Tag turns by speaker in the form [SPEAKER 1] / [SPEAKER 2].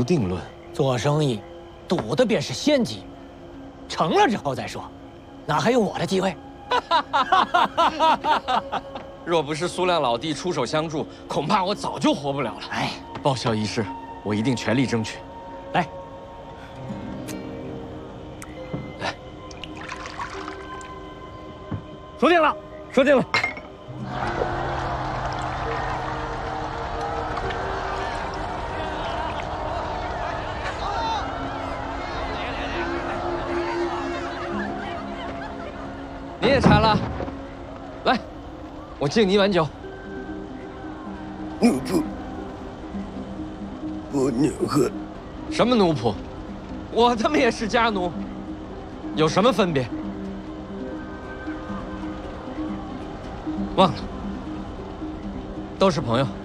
[SPEAKER 1] 无定论。
[SPEAKER 2] 做生意，赌的便是先机，成了之后再说，哪还有我的机会？
[SPEAKER 1] 若不是苏亮老弟出手相助，恐怕我早就活不了了。
[SPEAKER 2] 哎，
[SPEAKER 1] 报效一事，我一定全力争取。
[SPEAKER 2] 来，
[SPEAKER 1] 来，
[SPEAKER 2] 说定了，
[SPEAKER 1] 说定了。你也馋了，来，我敬你一碗酒。
[SPEAKER 3] 奴仆，我宁喝。
[SPEAKER 1] 什么奴仆？我他妈也是家奴，有什么分别？忘了，都是朋友。